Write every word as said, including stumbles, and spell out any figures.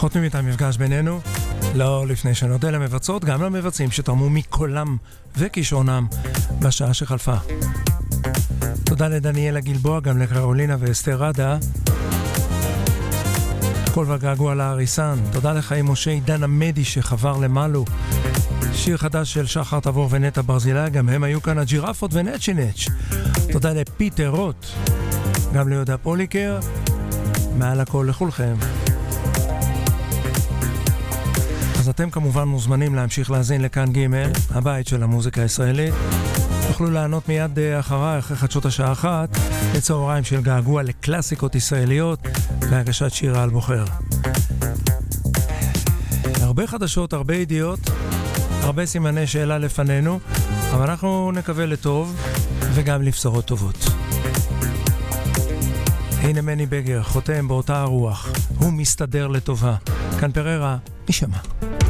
חותמים את המפגש בינינו, לא לפני שנודה למבצעות, גם למבצעים שתרמו מקולם וכישרונם בשעה שחלפה. תודה לדניאלה גלבוע, גם לקרולינה ואסתר רדה. כל וגעגוע להריסן. תודה לחיים משה עידן עמדי שחבר למעלו. שיר חדש של שחר תבור ונטע ברזילה, גם הם היו כאן הג'ירפות ונצ'י נץ'. תודה לפיטר רוט, גם ליהודה פוליקר, מעל הכל לכולכם. אז אתם כמובן מוזמנים להמשיך להזין לכאן ג' הבית של המוזיקה הישראלית. תוכלו לענות מיד אחריי, אחרי חדשות השעה אחת, לצהריים של געגוע לקלאסיקות ישראליות והגשת שירה על בוחר. הרבה חדשות, הרבה ידיעות, הרבה סימני שאלה לפנינו, אבל אנחנו נקווה לטוב וגם לבשורות טובות. הנה מני בגר, חותם באותה הרוח, הוא מסתדר לטובה. כאן פררה, נשמע.